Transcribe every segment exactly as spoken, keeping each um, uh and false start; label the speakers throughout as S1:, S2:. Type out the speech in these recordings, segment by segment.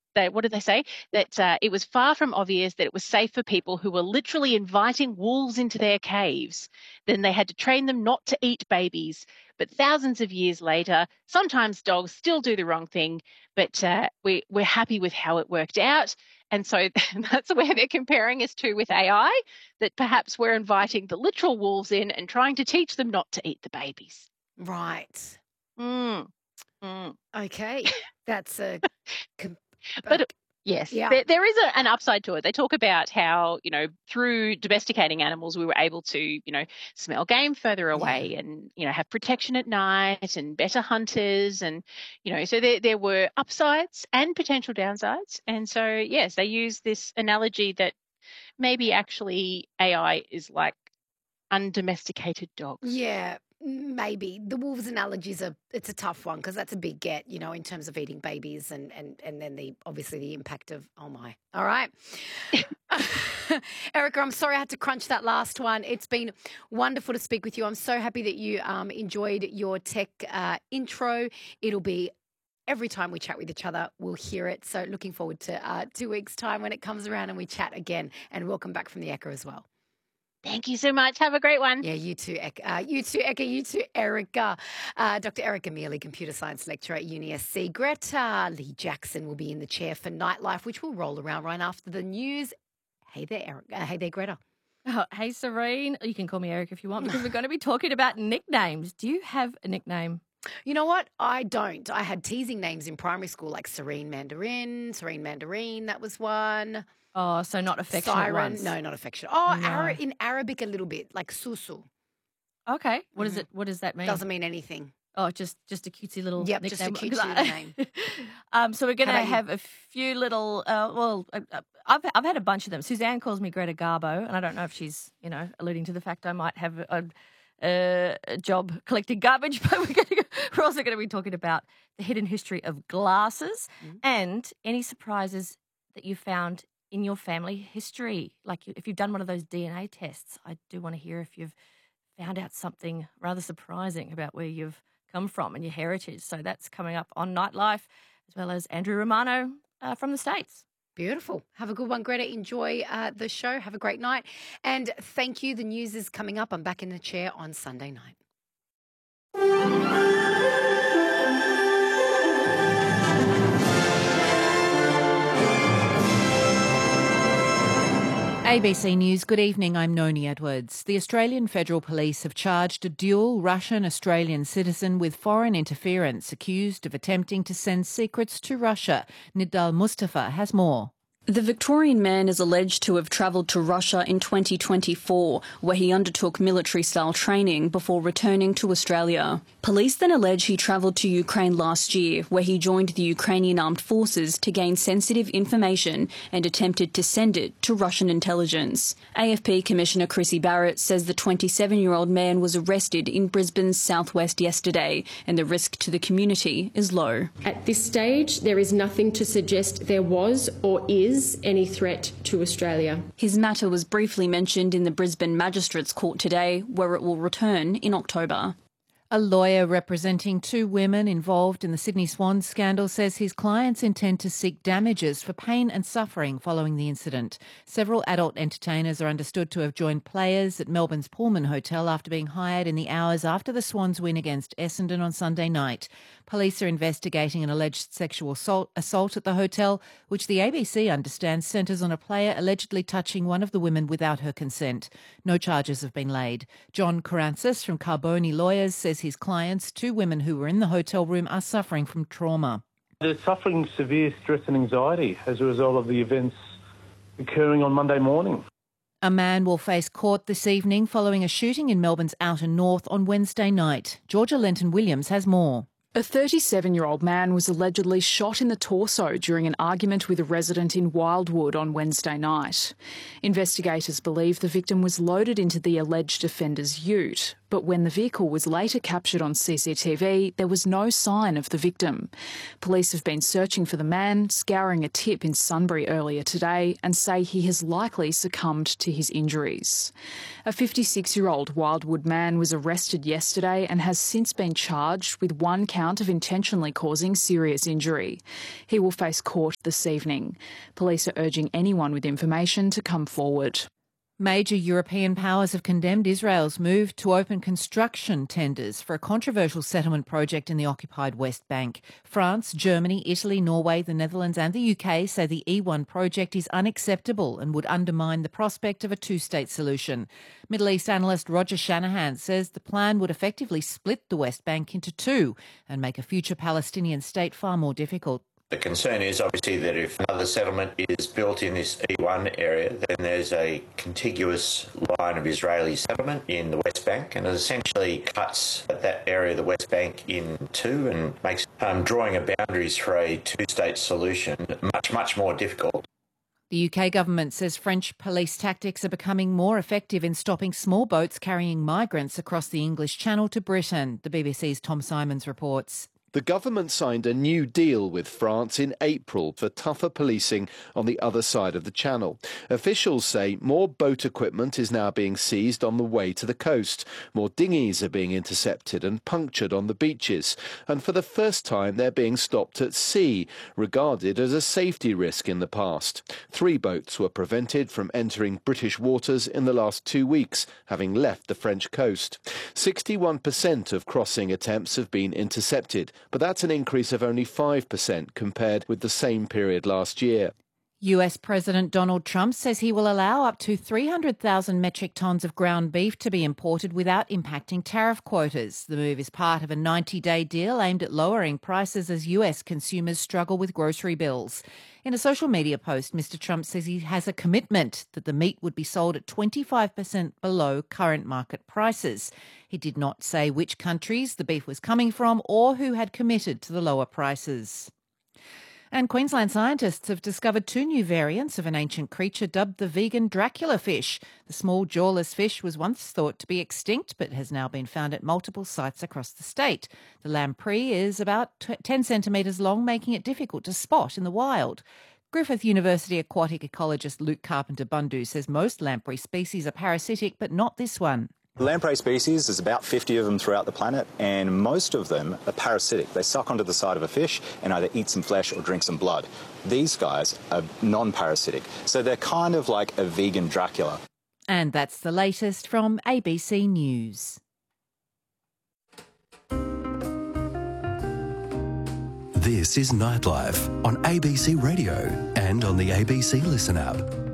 S1: they, what did they say? That uh, it was far from obvious that it was safe for people who were literally inviting wolves into their caves. Then they had to train them not to eat babies. But thousands of years later, sometimes dogs still do the wrong thing, but uh, we, we're happy with how it worked out. And so that's where they're comparing us to with A I, that perhaps we're inviting the literal wolves in and trying to teach them not to eat the babies.
S2: Right.
S1: Mm. Mm.
S2: Okay. That's a...
S1: but it, yes,
S2: yeah.
S1: there, there is a, an upside to it. They talk about how, you know, through domesticating animals, we were able to, you know, smell game further away
S2: Yeah.
S1: and, you know, have protection at night and better hunters. And, you know, so there, there were upsides and potential downsides. And so, yes, they use this analogy that maybe actually A I is like undomesticated dogs.
S2: Yeah. Maybe. The wolves analogies are, it's a tough one because that's a big get, you know, in terms of eating babies and, and, and then the, obviously the impact of, oh my. All right. Erica, I'm sorry I had to crunch that last one. It's been wonderful to speak with you. I'm so happy that you um, enjoyed your tech uh, intro. It'll be every time we chat with each other, we'll hear it. So looking forward to uh, two weeks' time when it comes around and we chat again. And welcome back from the Echo as well.
S1: Thank you so much. Have a great one.
S2: Yeah, you too, Eka. Uh, you too, Eka. You too, Erica. Uh, Doctor Erica Mealy, computer science lecturer at U N I S C. Greta Lee Jackson will be in the chair for Nightlife, which will roll around right after the news. Hey there, Erica. Uh, hey there, Greta.
S3: Oh, hey, Serene. You can call me Eric if you want, because we're going to be talking about nicknames. Do you have a nickname?
S2: You know what? I don't. I had teasing names in primary school, like Serene Mandarin, Serene Mandarin. That was one.
S3: Oh, so not affectionate
S2: Siren.
S3: ones.
S2: No, not affectionate. Oh,
S3: No.
S2: Ara- in Arabic a little bit, like Susu.
S3: Okay. What
S2: Mhm.
S3: is it? What does that mean?
S2: Doesn't mean anything.
S3: Oh, just just a cutesy little
S2: Yep,
S3: nickname.
S2: just a cute
S3: 'Cause
S2: little
S3: I-
S2: name.
S3: um, so we're going
S2: How
S3: to
S2: about you?
S3: have a few little. Uh, well, uh, uh, I've I've had a bunch of them. Suzanne calls me Greta Garbo, and I don't know if she's you know alluding to the fact I might have a, a, a job collecting garbage. But we're, gonna, we're also going to be talking about the hidden history of glasses
S2: Mhm.
S3: and any surprises that you found in your family history. Like if you've done one of those D N A tests, I do want to hear if you've found out something rather surprising about where you've come from and your heritage. So that's coming up on Nightlife, as well as Andrew Romano uh, from the States.
S2: Beautiful. Have a good one, Greta. Enjoy uh, the show. Have a great night. And thank you. The news is coming up. I'm back in the chair on Sunday night.
S4: A B C News, good evening, I'm Noni Edwards. The Australian Federal Police have charged a dual Russian-Australian citizen with foreign interference, accused of attempting to send secrets to Russia. Nidal Mustafa has more.
S5: The Victorian man is alleged to have travelled to Russia in twenty twenty-four, where he undertook military-style training before returning to Australia. Police then allege he travelled to Ukraine last year, where he joined the Ukrainian armed forces to gain sensitive information and attempted to send it to Russian intelligence. A F P Commissioner Chrissy Barrett says the twenty-seven-year-old man was arrested in Brisbane's southwest yesterday, and the risk to the community is low.
S6: At this stage, there is nothing to suggest there was or is any threat to Australia.
S5: His matter was briefly mentioned in the Brisbane Magistrates Court today, where it will return in October.
S4: A lawyer representing two women involved in the Sydney Swans scandal says his clients intend to seek damages for pain and suffering following the incident. Several adult entertainers are understood to have joined players at Melbourne's Pullman Hotel after being hired in the hours after the Swans win against Essendon on Sunday night. Police are investigating an alleged sexual assault, assault at the hotel, which the A B C understands centres on a player allegedly touching one of the women without her consent. No charges have been laid. John Karantzis from Carboni Lawyers says his clients, two women who were in the hotel room, are suffering from trauma.
S7: They're suffering severe stress and anxiety as a result of the events occurring on Monday morning.
S4: A man will face court this evening following a shooting in Melbourne's outer north on Wednesday night. Georgia Lenton-Williams has more.
S8: A thirty-seven-year-old man was allegedly shot in the torso during an argument with a resident in Wildwood on Wednesday night. Investigators believe the victim was loaded into the alleged offender's ute, but when the vehicle was later captured on C C T V, there was no sign of the victim. Police have been searching for the man, scouring a tip in Sunbury earlier today, and say he has likely succumbed to his injuries. A fifty-six-year-old Wildwood man was arrested yesterday and has since been charged with one count count of intentionally causing serious injury. He will face court this evening. Police are urging anyone with information to come forward.
S4: Major European powers have condemned Israel's move to open construction tenders for a controversial settlement project in the occupied West Bank. France, Germany, Italy, Norway, the Netherlands and the U K say the E one project is unacceptable and would undermine the prospect of a two-state solution. Middle East analyst Roger Shanahan says the plan would effectively split the West Bank into two and make a future Palestinian state far more difficult.
S9: The concern is obviously that if another settlement is built in this E one area, then there's a contiguous line of Israeli settlement in the West Bank, and it essentially cuts that area of the West Bank in two and makes um, drawing a boundaries for a two-state solution much, much more difficult.
S4: The U K government says French police tactics are becoming more effective in stopping small boats carrying migrants across the English Channel to Britain. The B B C's Tom Simons reports.
S10: The government signed a new deal with France in April for tougher policing on the other side of the Channel. Officials say more boat equipment is now being seized on the way to the coast. More dinghies are being intercepted and punctured on the beaches. And for the first time, they're being stopped at sea, regarded as a safety risk in the past. Three boats were prevented from entering British waters in the last two weeks, having left the French coast. sixty-one percent of crossing attempts have been intercepted, but that's an increase of only five percent compared with the same period last year.
S4: U S President Donald Trump says he will allow up to three hundred thousand metric tonnes of ground beef to be imported without impacting tariff quotas. The move is part of a ninety-day deal aimed at lowering prices as U S consumers struggle with grocery bills. In a social media post, Mister Trump says he has a commitment that the meat would be sold at twenty-five percent below current market prices. He did not say which countries the beef was coming from or who had committed to the lower prices. And Queensland scientists have discovered two new variants of an ancient creature dubbed the vegan Dracula fish. The small jawless fish was once thought to be extinct but has now been found at multiple sites across the state. The lamprey is about ten centimetres long, making it difficult to spot in the wild. Griffith University aquatic ecologist Luke Carpenter-Bundu says most lamprey species are parasitic, but not this one.
S11: Lamprey species, there's about fifty of them throughout the planet, and most of them are parasitic. They suck onto the side of a fish and either eat some flesh or drink some blood. These guys are non-parasitic, so they're kind of like a vegan Dracula.
S4: And that's the latest from A B C News.
S12: This is Nightlife on A B C Radio and on the A B C Listen app.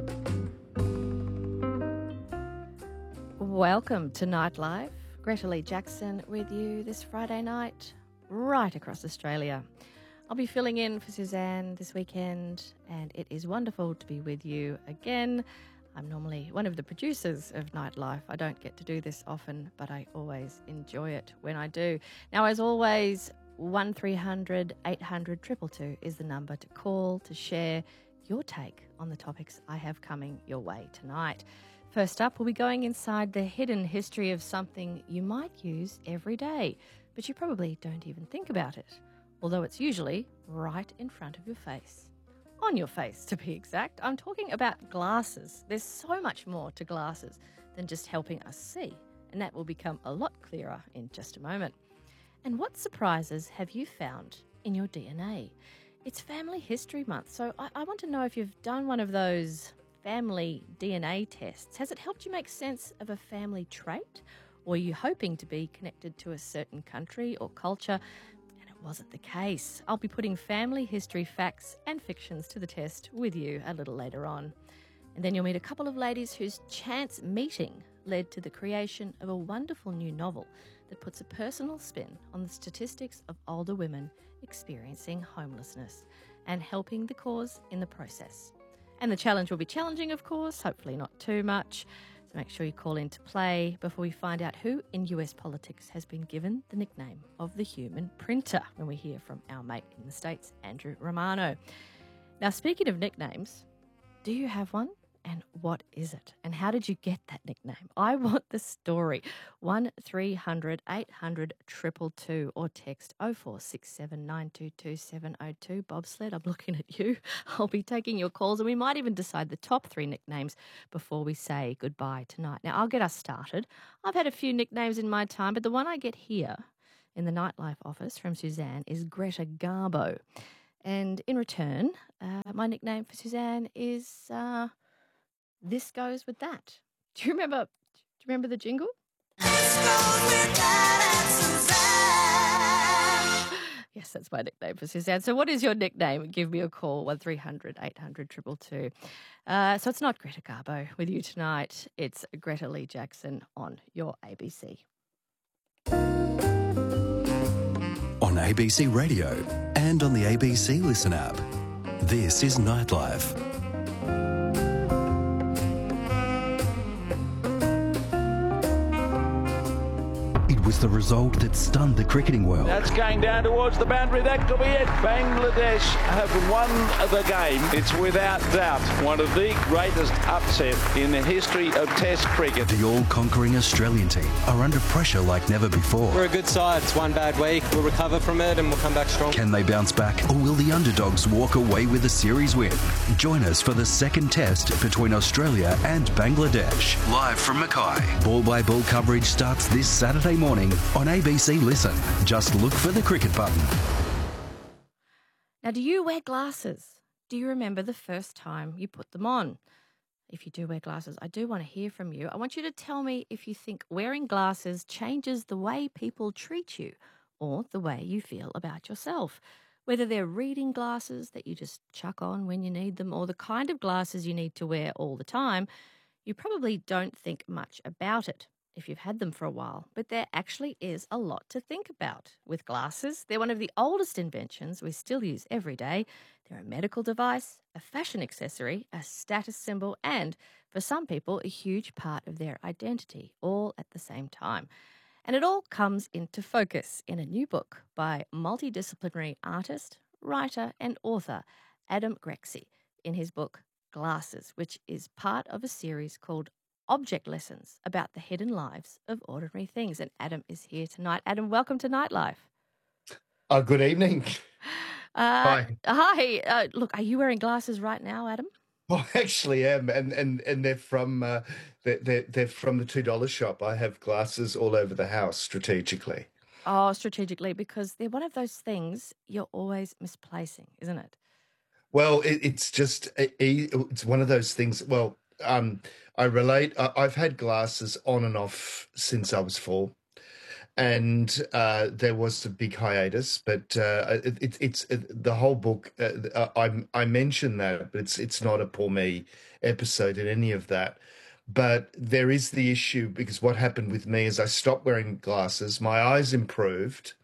S3: Welcome to Nightlife. Greta Lee Jackson with you this Friday night, right across Australia. I'll be filling in for Suzanne this weekend, and it is wonderful to be with you again. I'm normally one of the producers of Nightlife. I don't get to do this often, but I always enjoy it when I do. Now, as always, one three hundred eight hundred two two two is the number to call to share your take on the topics I have coming your way tonight. First up, we'll be going inside the hidden history of something you might use every day, but you probably don't even think about it, although it's usually right in front of your face. On your face, to be exact. I'm talking about glasses. There's so much more to glasses than just helping us see, and that will become a lot clearer in just a moment. And what surprises have you found in your D N A? It's Family History Month, so I, I want to know if you've done one of those family D N A tests. Has it helped you make sense of a family trait? Or are you hoping to be connected to a certain country or culture? And it wasn't the case. I'll be putting family history facts and fictions to the test with you a little later on. And then you'll meet a couple of ladies whose chance meeting led to the creation of a wonderful new novel that puts a personal spin on the statistics of older women experiencing homelessness and helping the cause in the process. And the challenge will be challenging, of course, hopefully not too much. So make sure you call in to play before we find out who in U S politics has been given the nickname of the human printer when we hear from our mate in the States, Andrew Romano. Now, speaking of nicknames, do you have one? And what is it? And how did you get that nickname? I want the story. one three hundred eight hundred two two two or text oh four six seven nine two two seven oh two. Bobsled, I'm looking at you. I'll be taking your calls, and we might even decide the top three nicknames before we say goodbye tonight. Now, I'll get us started. I've had a few nicknames in my time, but the one I get here in the Nightlife office from Suzanne is Greta Garbo. And in return, uh, my nickname for Suzanne is uh, This Goes With That. Do you remember, do you remember the jingle? Yes, that's my nickname for Suzanne. So what is your nickname? Give me a call, one three hundred eight hundred two two two. Uh, so it's not Greta Garbo with you tonight. It's Greta Lee Jackson on your A B C.
S12: On A B C Radio and on the A B C Listen app. This is Nightlife. It was the result that stunned the cricketing world.
S13: That's going down towards the boundary. That could be it. Bangladesh have won the game. It's without doubt one of the greatest upset in the history of Test cricket.
S12: The all-conquering Australian team are under pressure like never before.
S14: We're a good side. It's one bad week. We'll recover from it and we'll come back strong.
S12: Can they bounce back, or will the underdogs walk away with a series win? Join us for the second test between Australia and Bangladesh. Live from Mackay. Ball-by-ball coverage starts this Saturday morning on A B C Listen. Just look for the cricket button.
S3: Now, do you wear glasses? Do you remember the first time you put them on? If you do wear glasses, I do want to hear from you. I want you to tell me if you think wearing glasses changes the way people treat you or the way you feel about yourself. Whether they're reading glasses that you just chuck on when you need them or the kind of glasses you need to wear all the time, you probably don't think much about it if you've had them for a while, but there actually is a lot to think about with glasses. They're one of the oldest inventions we still use every day. They're a medical device, a fashion accessory, a status symbol, and for some people, a huge part of their identity, all at the same time. And it all comes into focus in a new book by multidisciplinary artist, writer, and author Adam Grexy in his book Glasses, which is part of a series called Object Lessons about the hidden lives of ordinary things. And Adam is here tonight. Adam, welcome to Nightlife.
S15: Uh, good evening.
S3: Uh,
S15: hi.
S3: Hi. Uh, look, are you wearing glasses right now, Adam?
S15: I actually am, and and and they're from uh, they're, they're they're from the two dollar shop. I have glasses all over the house strategically.
S3: Oh, strategically, because they're one of those things you're always misplacing, isn't it?
S15: Well, it, it's just it's one of those things. Well, um, I relate. I've had glasses on and off since I was four, and uh, there was a big hiatus. But uh, it, it, it's it, the whole book. Uh, I I mentioned that, but it's it's not a poor me episode in any of that. But there is the issue because what happened with me is I stopped wearing glasses. My eyes improved.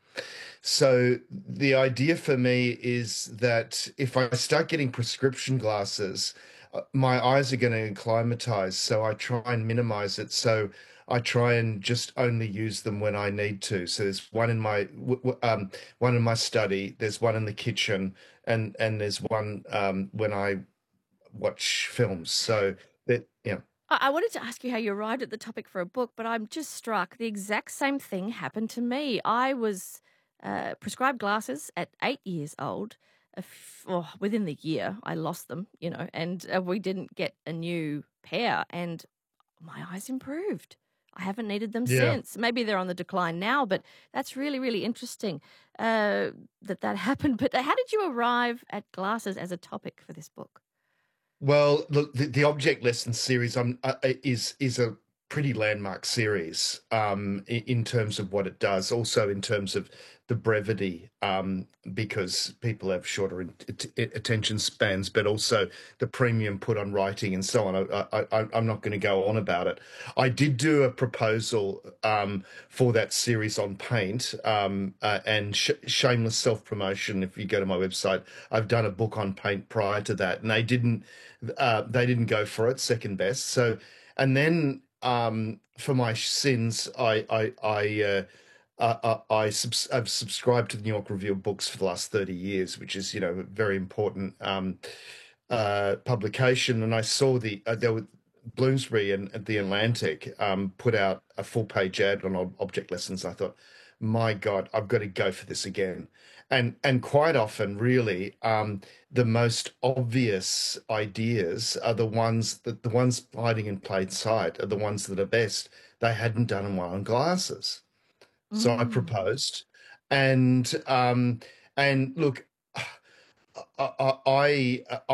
S15: So the idea for me is that if I start getting prescription glasses, my eyes are going to acclimatize, so I try and minimize it. So I try and just only use them when I need to. So there's one in my um, one in my study. There's one in the kitchen, and and there's one um, when I watch films. So that you know.
S3: I wanted to ask you how you arrived at the topic for a book, but I'm just struck. The exact same thing happened to me. I was uh, prescribed glasses at eight years old. Oh, within the year, I lost them, you know, and uh, we didn't get a new pair, and my eyes improved. I haven't needed them
S15: Yeah.
S3: since. Maybe they're on the decline now, but that's really, really interesting uh, that that happened. But how did you arrive at glasses as a topic for this book?
S15: Well, look, the, the Object Lesson series um, uh, is is a pretty landmark series um, in, in terms of what it does, also in terms of the brevity, um, because people have shorter in, t- attention spans, but also the premium put on writing and so on. I, I, I, I'm not going to go on about it. I did do a proposal um, for that series on paint, um, uh, and sh- shameless self-promotion. If you go to my website, I've done a book on paint prior to that, and they didn't. Uh, they didn't go for it, second best. So, and then um, for my sins, I I I. Uh, Uh, I subs- I've subscribed to the New York Review of Books for the last thirty years, which is, you know, a very important um, uh, publication. And I saw the uh, there were Bloomsbury and, and the Atlantic um, put out a full page ad on ob- Object Lessons. I thought, my God, I've got to go for this again. And and quite often, really, um, the most obvious ideas are the ones that the ones hiding in plain sight are the ones that are best. They hadn't done them well on glasses. So I proposed, and um, and look, I. I